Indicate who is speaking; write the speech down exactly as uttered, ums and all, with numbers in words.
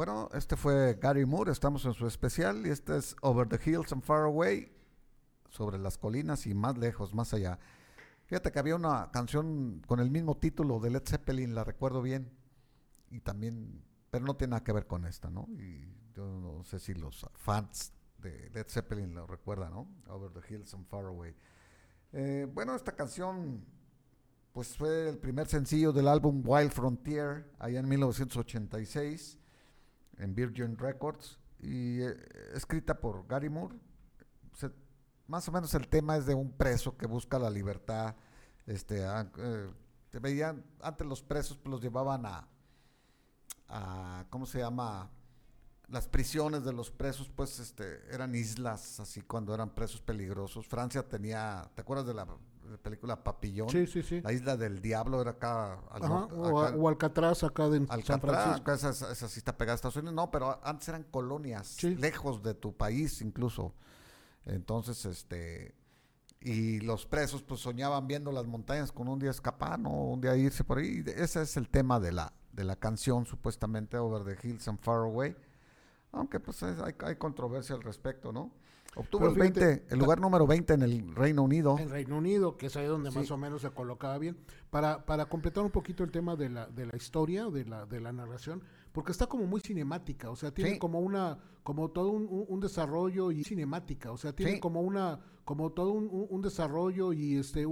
Speaker 1: Bueno, este fue Gary Moore, estamos en su especial y este es Over the Hills and Far Away, sobre las colinas y más lejos, más allá. Fíjate que había una canción con el mismo título de Led Zeppelin, la recuerdo bien, y también, pero no tiene nada que ver con esta, ¿no? Y yo no sé si los fans de Led Zeppelin lo recuerdan, ¿no? Over the Hills and Far Away. Eh, bueno, esta canción pues fue el primer sencillo del álbum Wild Frontier, allá en mil novecientos ochenta y seis, en Virgin Records, y eh, escrita por Gary Moore. Se, más o menos el tema es de un preso que busca la libertad. Este, a, eh, te veían, antes los presos pues, los llevaban a, a, ¿cómo se llama? Las prisiones de los presos, pues, este, eran islas, así cuando eran presos peligrosos. Francia tenía, ¿te acuerdas de la de película Papillón?
Speaker 2: Sí, sí, sí.
Speaker 1: La isla del diablo era acá al
Speaker 2: Ajá,
Speaker 1: norte,
Speaker 2: o,
Speaker 1: acá,
Speaker 2: o Alcatraz acá de San
Speaker 1: Alcatraz,
Speaker 2: Francisco.
Speaker 1: esa, esa, esa sí está pegada a Estados Unidos. No, pero antes eran colonias,
Speaker 2: Sí.
Speaker 1: lejos de tu país incluso. Entonces, este, y los presos pues soñaban viendo las montañas con un día escapar, ¿no? Un día irse por ahí. Ese es el tema de la, de la canción, supuestamente, Over the Hills and Far Away. Aunque pues hay, hay controversia al respecto, ¿no? Obtuvo
Speaker 2: Pero
Speaker 1: el
Speaker 2: fíjate,
Speaker 1: veinte, el lugar número veinte en el Reino Unido.
Speaker 2: en Reino Unido, que es ahí donde
Speaker 1: Sí.
Speaker 2: más o menos se colocaba bien, para, para completar un poquito el tema de la, de la historia, de la, de la narración, porque está como muy cinemática, o sea, tiene
Speaker 1: Sí.
Speaker 2: como una, como todo un, un- un desarrollo y cinemática, o sea, tiene
Speaker 1: Sí.
Speaker 2: como una, como todo un, un- un desarrollo y este